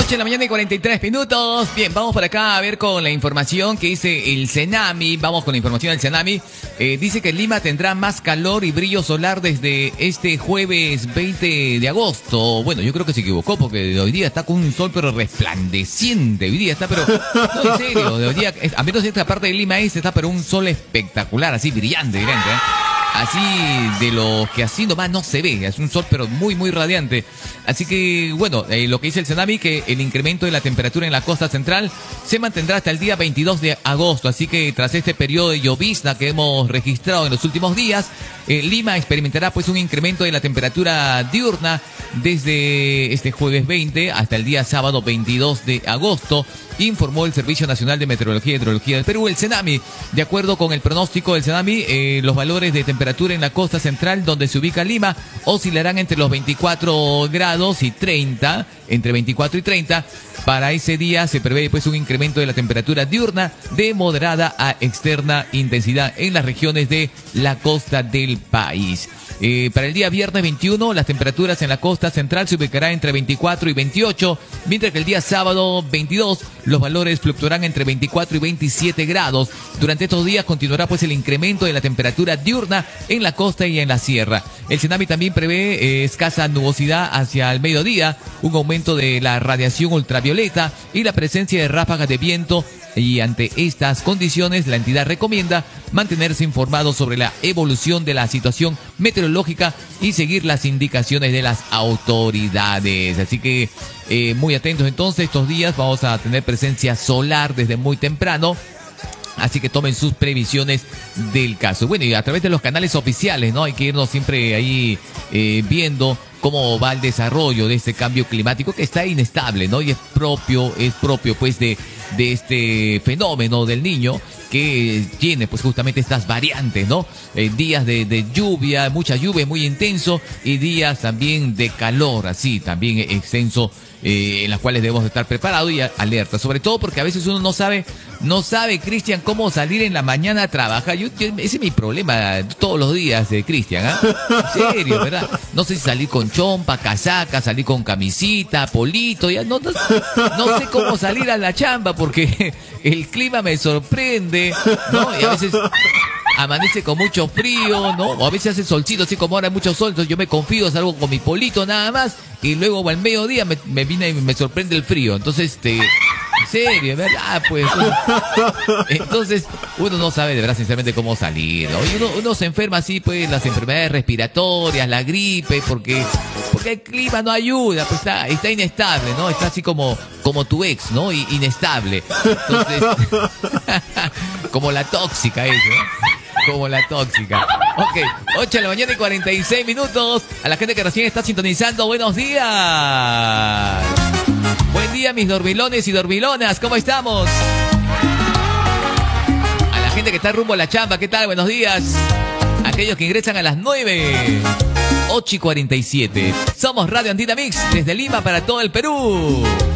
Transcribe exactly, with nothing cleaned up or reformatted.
ocho de la mañana y cuarenta y tres minutos. Bien, vamos por acá a ver con la información que dice el Cenami. Vamos con la información del Cenami. Eh, dice que Lima tendrá más calor y brillo solar desde este jueves veinte de agosto. Bueno, yo creo que se equivocó porque hoy día está con un sol pero resplandeciente. Hoy día está, pero no, en serio. Hoy día, a menos esta parte de Lima este está, pero un sol espectacular, así brillante, brillante, ¿eh? Así de lo que así nomás no se ve, es un sol pero muy muy radiante. Así que bueno, eh, lo que dice el Cenami, que el incremento de la temperatura en la costa central se mantendrá hasta el día veintidós de agosto. Así que tras este periodo de llovizna que hemos registrado en los últimos días, eh, Lima experimentará pues un incremento de la temperatura diurna desde este jueves veinte hasta el día sábado veintidós de agosto. Informó el Servicio Nacional de Meteorología y Hidrología del Perú, el Cenami. De acuerdo con el pronóstico del Cenami, eh, los valores de temperatura en la costa central, donde se ubica Lima, oscilarán entre los veinticuatro grados y treinta, entre veinticuatro y treinta. Para ese día se prevé pues un incremento de la temperatura diurna de moderada a externa intensidad en las regiones de la costa del país. Eh, para el día viernes veintiuno, las temperaturas en la costa central se ubicarán entre veinticuatro y veintiocho, mientras que el día sábado veintidós, los valores fluctuarán entre veinticuatro y veintisiete grados. Durante estos días continuará pues el incremento de la temperatura diurna en la costa y en la sierra. El Cenami también prevé eh, escasa nubosidad hacia el mediodía, un aumento de la radiación ultravioleta y la presencia de ráfagas de viento. Y ante estas condiciones, la entidad recomienda mantenerse informado sobre la evolución de la situación meteorológica y seguir las indicaciones de las autoridades. Así que eh, muy atentos entonces, estos días vamos a tener presencia solar desde muy temprano. Así que tomen sus previsiones del caso. Bueno, y a través de los canales oficiales, ¿no? Hay que irnos siempre ahí eh, viendo cómo va el desarrollo de este cambio climático que está inestable, ¿no? Y es propio, es propio pues de, de este fenómeno del Niño, que tiene pues justamente estas variantes, ¿no? Eh, días de, de lluvia, mucha lluvia, muy intenso, y días también de calor, así, también extenso, eh, en las cuales debemos estar preparados y alerta, sobre todo porque a veces uno no sabe, no sabe, Cristian, cómo salir en la mañana a trabajar. Yo, yo, ese es mi problema todos los días, eh, Cristian, ¿ah? ¿eh? En serio, ¿verdad? No sé si salir con chompa, casaca, salir con camisita, polito, ya no, no, no sé cómo salir a la chamba porque el clima me sorprende, ¿no? Y a veces amanece con mucho frío, ¿no? O a veces hace solcito, así como ahora hay mucho sol, entonces yo me confío, salgo con mi polito nada más, y luego al mediodía me, me viene y me sorprende el frío. Entonces, este, en serio, ¿verdad? Pues, entonces, uno no sabe de verdad sinceramente cómo salir, ¿no? Y uno, uno se enferma así, pues, las enfermedades respiratorias, la gripe, porque, porque el clima no ayuda, pues está, está inestable, ¿no? Está así como, como tu ex, ¿no? Y, inestable. Entonces, como la tóxica esa, ¿no? Como la tóxica. Ok, ocho de la mañana y cuarenta y seis minutos. A la gente que recién está sintonizando, buenos días. Buen día, mis dormilones y dormilonas, ¿cómo estamos? A la gente que está rumbo a la chamba, ¿qué tal? Buenos días. Aquellos que ingresan a las nueve, ocho y cuarenta y siete. Somos Radio Antena Mix, desde Lima para todo el Perú.